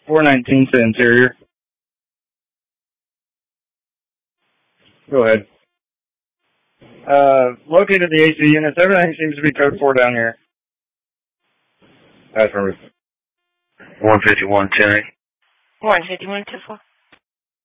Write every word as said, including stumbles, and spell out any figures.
four nineteen to interior. Go ahead. Uh, located the A C units. Everything seems to be code four down here. Affirmative. one fifty-one ten. one fifty-one ten four.